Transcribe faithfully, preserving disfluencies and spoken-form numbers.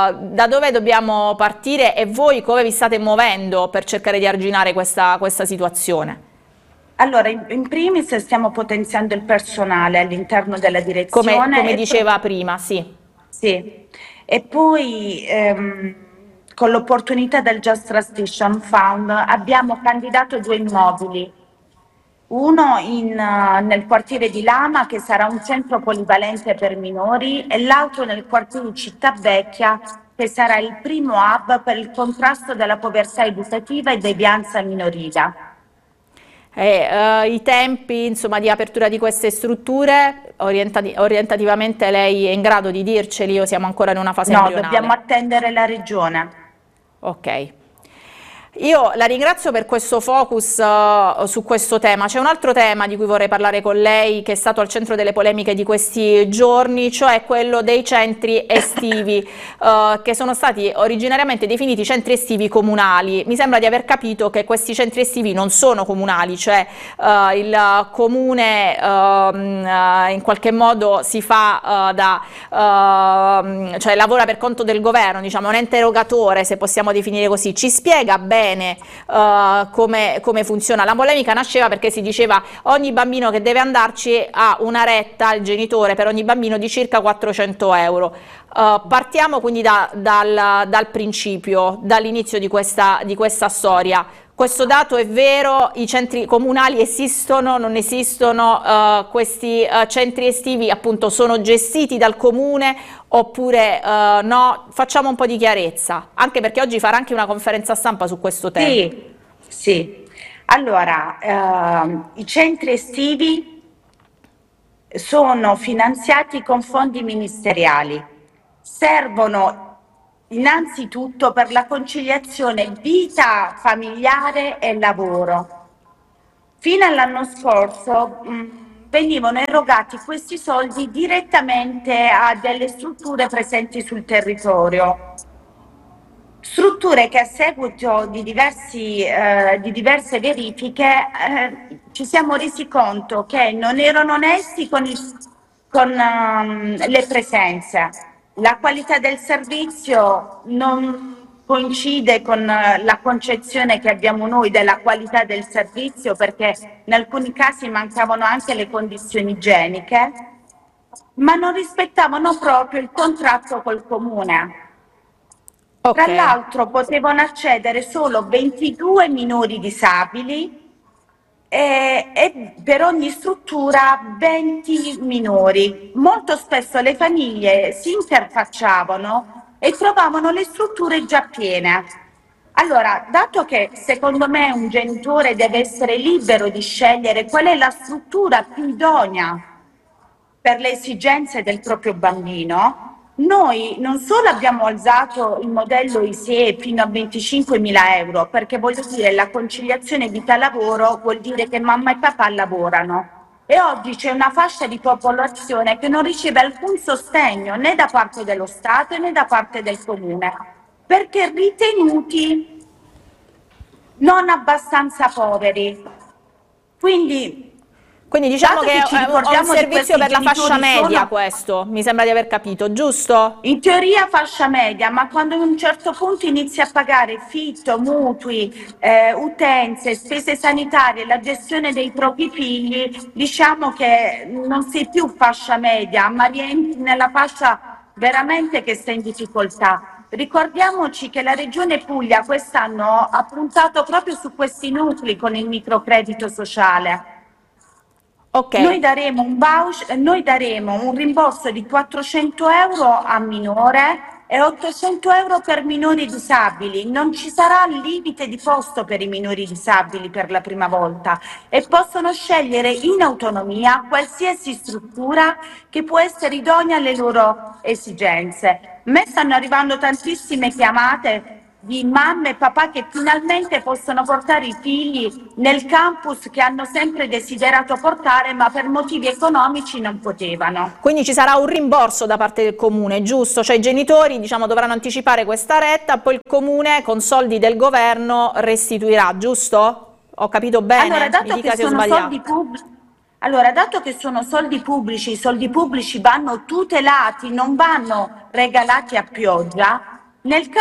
da dove dobbiamo partire e voi come vi state muovendo per cercare di arginare questa, questa situazione? Allora, in, in primis stiamo potenziando il personale all'interno della direzione. Come, come e diceva poi, prima, sì. sì, e poi ehm, con l'opportunità del Just Transition Fund abbiamo candidato due immobili. Uno in, eh, nel quartiere di Lama, che sarà un centro polivalente per minori, e l'altro nel quartiere di Città Vecchia, che sarà il primo hub per il contrasto della povertà educativa e devianza minorile. E, eh, i tempi, insomma, di apertura di queste strutture, orientati- orientativamente lei è in grado di dirceli o siamo ancora in una fase No, dobbiamo embrionale? attendere la regione. Ok. Io la ringrazio per questo focus uh, su questo tema. C'è un altro tema di cui vorrei parlare con lei che è stato al centro delle polemiche di questi giorni, cioè quello dei centri estivi uh, che sono stati originariamente definiti centri estivi comunali. Mi sembra di aver capito che questi centri estivi non sono comunali, cioè uh, il comune uh, in qualche modo si fa uh, da, uh, cioè lavora per conto del governo, diciamo, un ente erogatore, se possiamo definire così. Ci spiega bene bene uh, come, come funziona. La polemica nasceva perché si diceva ogni bambino che deve andarci ha una retta, il genitore per ogni bambino, di circa quattrocento euro. Uh, partiamo quindi da, dal, dal principio, dall'inizio di questa, di questa storia. Questo dato è vero? I centri comunali esistono, non esistono? Uh, questi uh, centri estivi appunto sono gestiti dal comune oppure uh, no? Facciamo un po' di chiarezza, anche perché oggi farà anche una conferenza stampa su questo tema. Sì, sì. Allora, ehm, i centri estivi sono finanziati con fondi ministeriali, servono innanzitutto per la conciliazione vita familiare e lavoro. Fino all'anno scorso mh, venivano erogati questi soldi direttamente a delle strutture presenti sul territorio. Strutture che a seguito di, diversi, eh, di diverse verifiche eh, ci siamo resi conto che non erano onesti con, il, con um, le presenze. La qualità del servizio non coincide con uh, la concezione che abbiamo noi della qualità del servizio, perché in alcuni casi mancavano anche le condizioni igieniche, ma non rispettavano proprio il contratto col comune. Tra Ok. l'altro potevano accedere solo ventidue minori disabili e, e per ogni struttura venti minori. Molto spesso le famiglie si interfacciavano e trovavano le strutture già piene. Allora, dato che secondo me un genitore deve essere libero di scegliere qual è la struttura più idonea per le esigenze del proprio bambino, noi non solo abbiamo alzato il modello I S E E fino a venticinquemila euro, perché voglio dire la conciliazione vita-lavoro vuol dire che mamma e papà lavorano, e oggi c'è una fascia di popolazione che non riceve alcun sostegno né da parte dello Stato né da parte del comune, perché ritenuti non abbastanza poveri. Quindi Quindi diciamo dato che che ci è un- è un ricordiamo di servizio questi per la fascia genitori media sono questo, mi sembra di aver capito, giusto? in teoria fascia media, ma quando a un certo punto inizi a pagare fitto, mutui, eh, utenze, spese sanitarie, la gestione dei propri figli, diciamo che non sei più fascia media, ma rientri nella fascia veramente che sta in difficoltà. Ricordiamoci che la Regione Puglia quest'anno ha puntato proprio su questi nuclei con il microcredito sociale. Ok. Noi daremo un voucher, noi daremo un rimborso di quattrocento euro a minore e ottocento euro per minori disabili. Non ci sarà limite di posto per i minori disabili per la prima volta e possono scegliere in autonomia qualsiasi struttura che può essere idonea alle loro esigenze. A me stanno arrivando tantissime chiamate di mamme e papà che finalmente possono portare i figli nel campus che hanno sempre desiderato portare, ma per motivi economici non potevano. Quindi ci sarà un rimborso da parte del comune, giusto? Cioè i genitori, diciamo, dovranno anticipare questa retta, poi il comune con soldi del governo restituirà, giusto? Ho capito bene? Allora, Mi dato dica che se ho sono soldi sbagliato. pubblici, allora, dato che sono soldi pubblici, i soldi pubblici vanno tutelati, non vanno regalati a pioggia. Nel